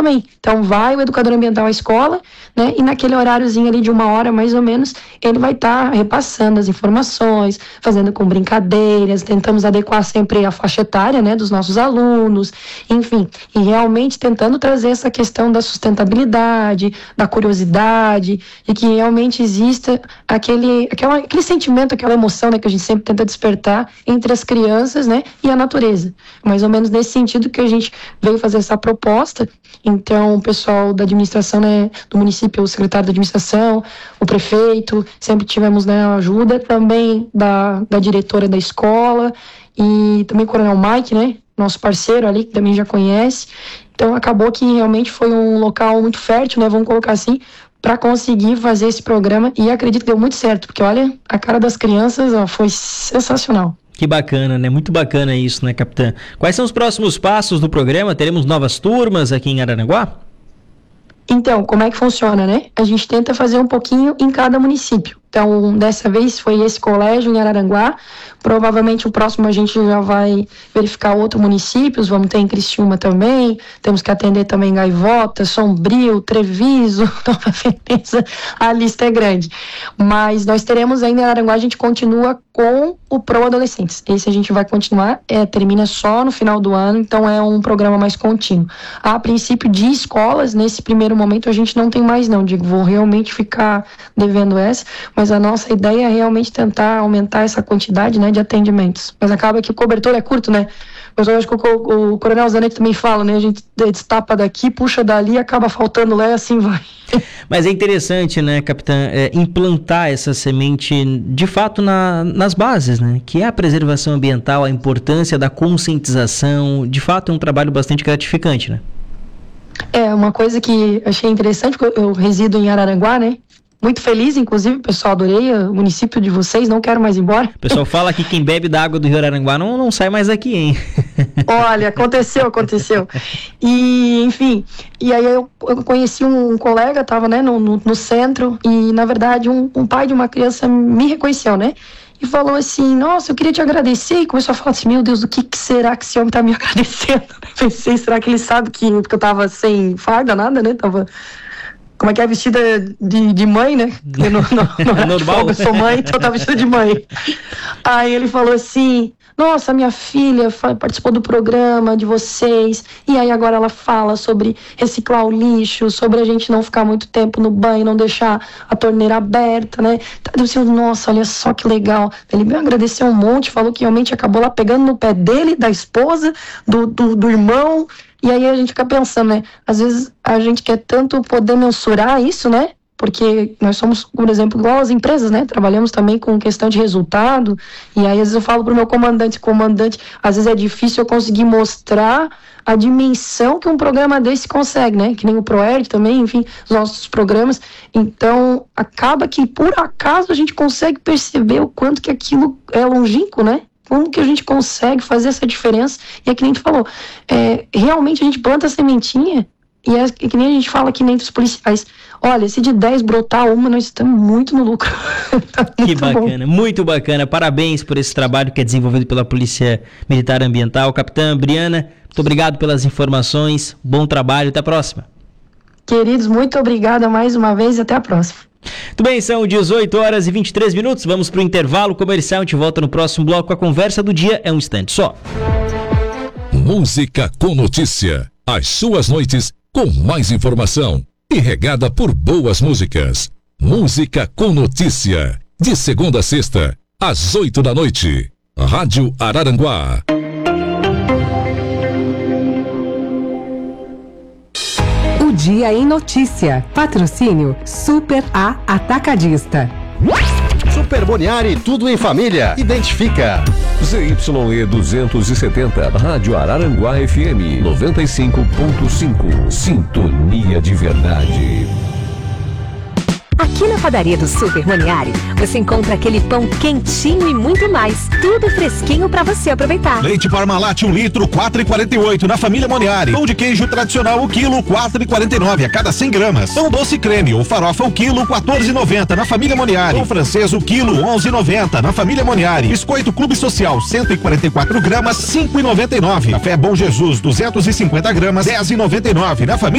também. Então vai o educador ambiental à escola, né? E naquele horáriozinho ali de 1 hora, mais ou menos, ele vai estar repassando as informações, fazendo com brincadeiras, tentamos adequar sempre a faixa etária, né, dos nossos alunos, enfim, e realmente tentando trazer essa questão da sustentabilidade, da curiosidade, e que realmente exista aquele sentimento, aquela emoção, né, que a gente sempre tenta despertar entre as crianças, né, e a natureza. Mais ou menos nesse sentido que a gente veio fazer essa proposta. Então, o pessoal da administração, né, do município, o secretário da administração, o prefeito, sempre tivemos, né, a ajuda também da diretora da escola e também o Coronel Mike, né, nosso parceiro ali, que também já conhece. Então, acabou que realmente foi um local muito fértil, né, vamos colocar assim, para conseguir fazer esse programa, e acredito que deu muito certo, porque olha, a cara das crianças, ó, foi sensacional. Que bacana, né? Muito bacana isso, né, capitã? Quais são os próximos passos do programa? Teremos novas turmas aqui em Araranguá? Então, como é que funciona, né? A gente tenta fazer um pouquinho em cada município. Então, dessa vez foi esse colégio em Araranguá. Provavelmente o próximo a gente já vai verificar outros municípios. Vamos ter em Criciúma também. Temos que atender também Gaivota, Sombrio, Treviso, Nova Veneza. A lista é grande. Mas nós teremos ainda em Araranguá, a gente continua com o Pro Adolescentes. Esse a gente vai continuar, termina só no final do ano, então é um programa mais contínuo. A princípio de escolas, nesse primeiro momento a gente não tem mais não, digo, vou realmente ficar devendo essa, mas a nossa ideia é realmente tentar aumentar essa quantidade, né, de atendimentos. Mas acaba que o cobertor é curto, né? Eu acho que o Coronel Zanetti também fala, né? A gente destapa daqui, puxa dali, acaba faltando lá e assim vai. Mas é interessante, né, capitã, implantar essa semente de fato nas bases, né? Que é a preservação ambiental, a importância da conscientização. De fato é um trabalho bastante gratificante, né? É, uma coisa que achei interessante, porque eu resido em Araranguá, né? Muito feliz, inclusive, pessoal, adorei o município de vocês, não quero mais ir embora. O pessoal fala que quem bebe da água do Rio Araranguá não sai mais daqui, hein? Olha, aconteceu. E, enfim, e aí eu conheci um colega, tava, né, no centro, e, na verdade, um pai de uma criança me reconheceu, né? E falou assim, nossa, eu queria te agradecer, e começou a falar assim, meu Deus, o que será que esse homem tá me agradecendo? Pensei, será que ele sabe porque eu tava sem farda, nada, né? Tava... Como é que é, vestida de mãe, né? É normal. Eu sou mãe, então eu tava vestida de mãe. Aí ele falou assim, nossa, minha filha participou do programa de vocês, e aí agora ela fala sobre reciclar o lixo, sobre a gente não ficar muito tempo no banho, não deixar a torneira aberta, né? Eu disse, nossa, olha só que legal. Ele me agradeceu um monte, falou que realmente acabou lá pegando no pé dele, da esposa, do irmão. E aí a gente fica pensando, né? Às vezes a gente quer tanto poder mensurar isso, né? Porque nós somos, por exemplo, igual as empresas, né? Trabalhamos também com questão de resultado. E aí às vezes eu falo pro meu comandante, às vezes é difícil eu conseguir mostrar a dimensão que um programa desse consegue, né? Que nem o ProERD também, enfim, os nossos programas. Então, acaba que por acaso a gente consegue perceber o quanto que aquilo é longínquo, né? Como que a gente consegue fazer essa diferença? E é que nem tu falou, realmente a gente planta a sementinha e é que nem a gente fala que nem dos policiais. Olha, se de 10 brotar uma, nós estamos muito no lucro. Tá que bacana, bom. Muito bacana. Parabéns por esse trabalho que é desenvolvido pela Polícia Militar Ambiental. Capitã Briana, muito obrigado pelas informações. Bom trabalho, até a próxima. Queridos, muito obrigada mais uma vez e até a próxima. Muito bem, são 18h23. Vamos para o intervalo comercial. A gente volta no próximo bloco. A conversa do dia é um instante só. Música com notícia. As suas noites com mais informação e regada por boas músicas. Música com notícia. De segunda a sexta, às 8 da noite. Rádio Araranguá. Dia em Notícia. Patrocínio Super A Atacadista. Super Boniari, tudo em família. Identifica. ZYE 270, Rádio Araranguá FM 95.5. Sintonia de verdade. Aqui na padaria do Super Moniari, você encontra aquele pão quentinho e muito mais. Tudo fresquinho para você aproveitar. Leite Parmalat 1 litro, 4,48 na família Moniari. Pão de queijo tradicional, o quilo, 4,49 a cada 100 gramas. Pão doce creme ou farofa, o quilo, 14,90 na família Moniari. Pão francês, o quilo, 11,90 na família Moniari. Biscoito Clube Social, 144 gramas, 5,99. Café Bom Jesus, 250 gramas, 10,99 na família